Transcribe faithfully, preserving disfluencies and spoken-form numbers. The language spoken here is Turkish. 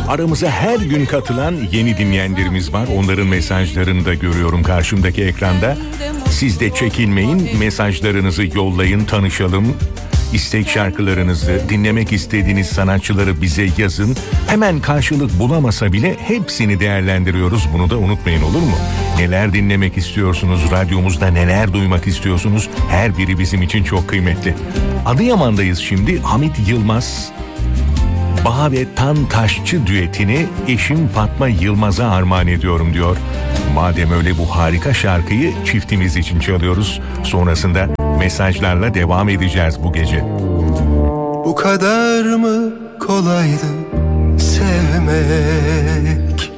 Aramıza her gün katılan yeni dinleyenlerimiz var. Onların mesajlarını da görüyorum karşımdaki ekranda. Siz de çekinmeyin, mesajlarınızı yollayın, tanışalım. İstek şarkılarınızı, dinlemek istediğiniz sanatçıları bize yazın. Hemen karşılık bulamasa bile hepsini değerlendiriyoruz. Bunu da unutmayın, olur mu? Neler dinlemek istiyorsunuz, radyomuzda neler duymak istiyorsunuz? Her biri bizim için çok kıymetli. Adıyaman'dayız şimdi. Hamit Yılmaz, Bağ ve Tan Taşçı düetini eşim Fatma Yılmaz'a armağan ediyorum diyor. Madem öyle bu harika şarkıyı çiftimiz için çalıyoruz. Sonrasında mesajlarla devam edeceğiz bu gece. Bu kadar mı kolaydı sevmek?